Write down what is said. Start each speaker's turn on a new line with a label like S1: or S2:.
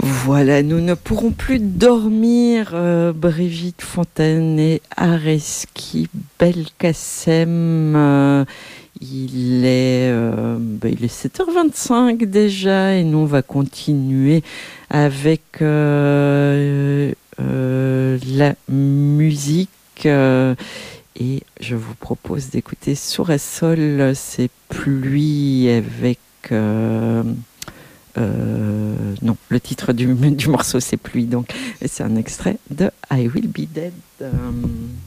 S1: Voilà, nous ne pourrons plus dormir, Brigitte Fontaine et Areski Belkacem. Il est 7h25 déjà et nous on va continuer avec la musique. Et je vous propose d'écouter Sourd et Sol, c'est Pluie avec... non, le titre du morceau c'est Pluie, donc c'est un extrait de I Will Be Dead.